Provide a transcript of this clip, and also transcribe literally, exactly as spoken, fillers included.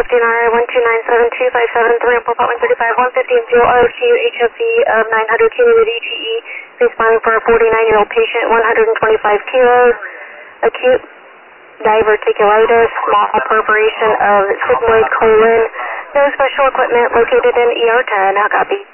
lifting R I one two nine seven two five seven three, port one thirty-five, one fifty, and fuel O Q H F V of nine hundred cumulative E T E, responding for a forty-nine-year-old patient, one hundred twenty-five kilos, acute diverticulitis, small perforation of sigmoid colon, no special equipment located in E R ten. How copy?